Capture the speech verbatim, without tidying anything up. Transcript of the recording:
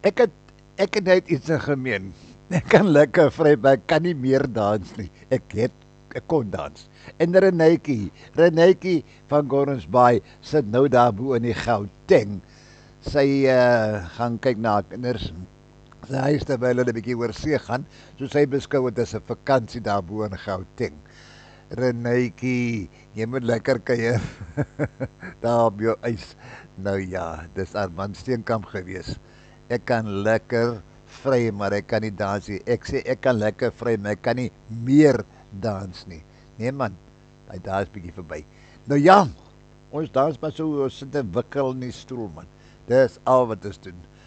Ek het ek het net iets in gemeen. Ek kan lekker vry, maar ek kan nie meer dans nie. Ek het ek kon dans. En Renetjie, Renetjie van Gordons Bay sit nou daar bo in die Gauteng. Sy uh, gaan kyk na haar kinders. Sy huis terwyl hulle 'n bietjie oor see gaan, so sy beskou dit as 'n vakansie daar bo in Gauteng. Renetjie, jy moet lekker kuier daar op jou ys. Nou ja, dis Armand Steenkamp gewees. Ek kan lekker vry, maar ek kan nie dans nie. Ek sê ek kan lekker vry, maar ek kan nie meer dans nie. Nee man, daai dae is bietjie verby. Nou ja, ons dans maar so, ons sit en wikkel in die stoel man. Dis al wat ons doen.